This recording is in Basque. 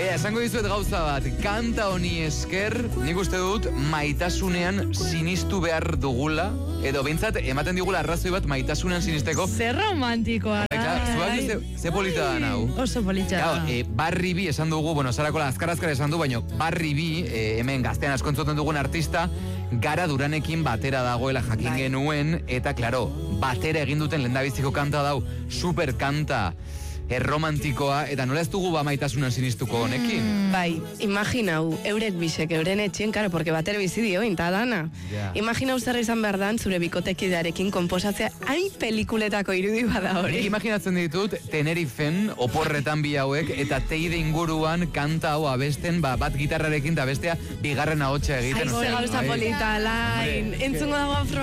Esango dizuet gauza bat, kanta honi esker, nik uste dut maitasunean sinistu behar dugula, edo behintzat ematen digula arrazoi bat maitasunean sinisteko. Zer romantikoa. Zuak ze polita da nau. Oso polita da. Barri bi esan dugu, Sarakola azkar esan du, baina Barri bi, hemen gaztean asko entzuten dugun artista, Gara Duranekin batera dagoela jakin genuen, eta klaro, batera egin duten lehendabiziko kanta dau, super kanta, erromantikoa, eta nola ez dugu maitasunan sinistuko honekin? Bai, imaginau, eurek bisek, euren etxien, karo, porque bater bizi dio, inta dana. Imaginau zer izan behar dan, zure bikotekidearekin komposatzea, hain pelikuletako irudi bada hori. Imaginatzen ditut, Tenerifen, oporretan bi hauek, eta teide inguruan kanta hau abesten, bat gitarrarekin, eta bestea bigarren ahotsa egiten. Ai, ze gauza polita, lain. Entzungo dago